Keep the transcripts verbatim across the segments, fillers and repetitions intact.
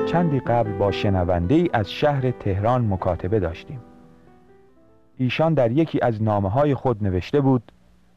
چندی قبل با شنونده‌ای از شهر تهران مکاتبه داشتیم. ایشان در یکی از نامه‌های خود نوشته بود: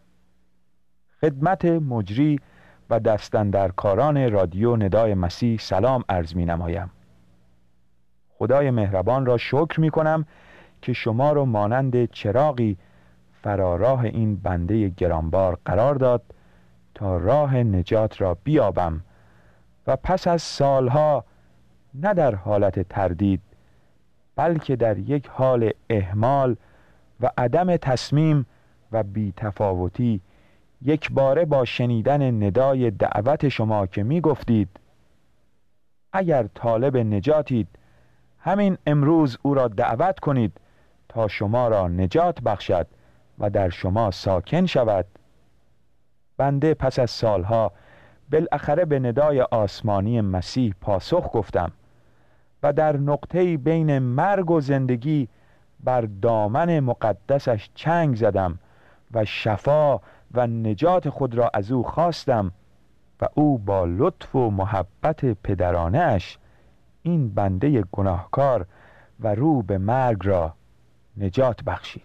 خدمت مجری و دستاندرکاران رادیو ندای مسیح سلام عرض می نمایم. خدای مهربان را شکر می کنم که شما را مانند چراغی فراراه این بنده گرانبار قرار داد تا راه نجات را بیابم و پس از سالها نه در حالت تردید بلکه در یک حال اهمال و عدم تصمیم و بی‌تفاوتی یک باره با شنیدن ندای دعوت شما که می گفتید اگر طالب نجاتید همین امروز او را دعوت کنید تا شما را نجات بخشد و در شما ساکن شود، بنده پس از سالها بالاخره به ندای آسمانی مسیح پاسخ گفتم و در نقطه‌ای بین مرگ و زندگی بر دامن مقدسش چنگ زدم و شفا و نجات خود را از او خواستم و او با لطف و محبت پدرانه اش این بنده گناهکار و رو به مرگ را نجات بخشید.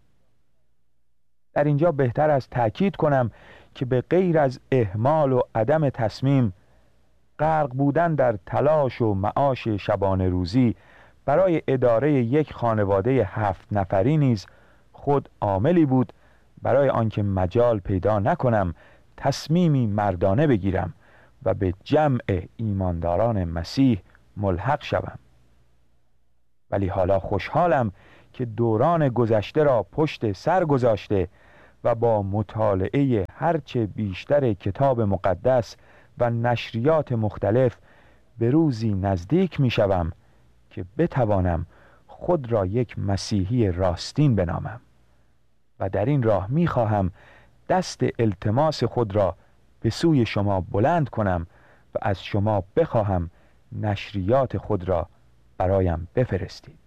در اینجا بهتر است تأکید کنم که به غیر از اهمال و عدم تصمیم، غرق بودن در تلاش و معاش شبانه روزی برای اداره یک خانواده هفت نفری نیز خود عاملی بود برای آنکه مجال پیدا نکنم تصمیمی مردانه بگیرم و به جمع ایمانداران مسیح ملحق شوم. ولی حالا خوشحالم که دوران گذشته را پشت سر گذاشته و با مطالعه هرچه بیشتر کتاب مقدس و نشریات مختلف به روزی نزدیک می شوم که بتوانم خود را یک مسیحی راستین بنامم و در این راه می خواهم دست التماس خود را به سوی شما بلند کنم و از شما بخواهم نشریات خود را برایم بفرستید.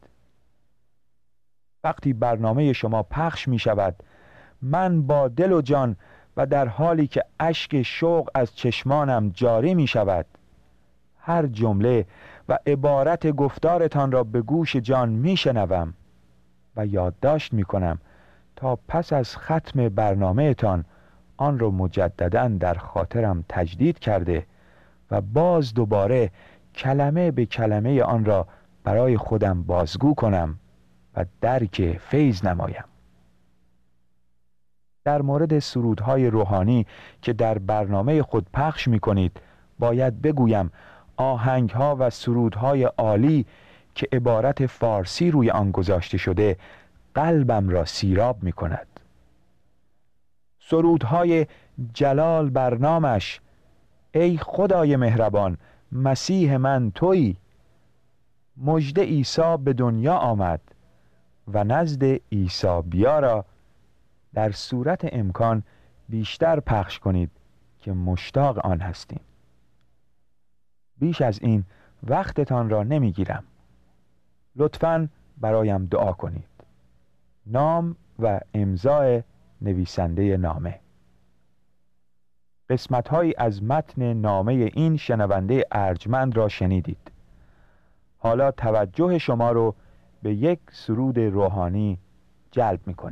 وقتی برنامه شما پخش می شود من با دل و جان و در حالی که اشک شوق از چشمانم جاری می شود هر جمله و عبارت گفتارتان را به گوش جان می شنوم و یادداشت می کنم تا پس از ختم برنامه تان آن را مجدداً در خاطرم تجدید کرده و باز دوباره کلمه به کلمه آن را برای خودم بازگو کنم و درک فیض نمایم. در مورد سرودهای روحانی که در برنامه خود پخش می کنید باید بگویم آهنگها و سرودهای عالی که عبارت فارسی روی آن گذاشته شده قلبم را سیراب می کند. سرودهای جلال بر نامش، ای خدای مهربان مسیح من تویی، مژده عیسی به دنیا آمد و نزد عیسی بیا را در صورت امکان بیشتر پخش کنید که مشتاق آن هستیم. بیش از این وقتتان را نمیگیرم. لطفاً برایم دعا کنید. نام و امضای نویسنده نامه. قسمت‌هایی از متن نامه این شنونده ارجمند را شنیدید. حالا توجه شما رو به یک سرود روحانی جلب می‌کنیم.